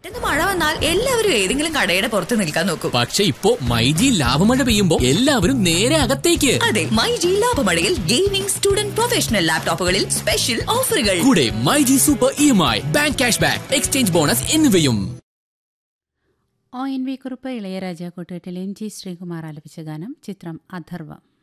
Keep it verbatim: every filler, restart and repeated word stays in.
പെട്ടെന്ന് മഴ വന്നാൽ എല്ലാവരും ഏതെങ്കിലും കടയുടെ പുറത്ത് നിൽക്കാൻ നോക്കും. പക്ഷെ ഇപ്പോ മൈജി ലാഭമഴ പെയ്യുമ്പോ എല്ലാവരും നേരെ അകത്തേക്ക്. അതെ, myG ലാഭമഴയിൽ gaming, student, professional ലാപ്ടോപ്പുകളിൽ special ഓഫറുകൾ. കൂടെ myG super E M I, bank cash back, exchange bonus എന്നിവയും. O N V Kurup, Ilaiyaraaja കൂട്ടുകെട്ടിൽ എം ജി ശ്രീകുമാർ ആലപിച്ച ഗാനം. ചിത്രം അഥർവം.